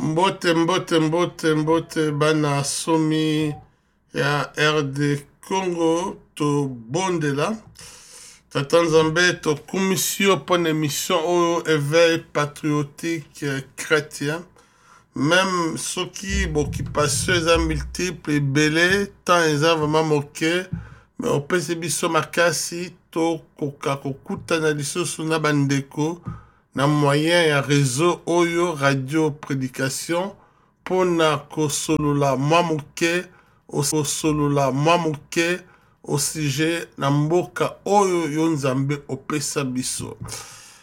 Mbote bana somi ya RD Congo to bondela. Tata Nzambe to commission pour une émission au éveil patriotique chrétien. Même ceux qui occupation les multiples belé tant ils ont vraiment moqué mais au PC biso makasi to koka kokuta na lisusu na bandeko na moyen ya réseau oyo radio prédication pona kosolola mamuke au sujet na mboka oyo yo Nzambe opesa biso.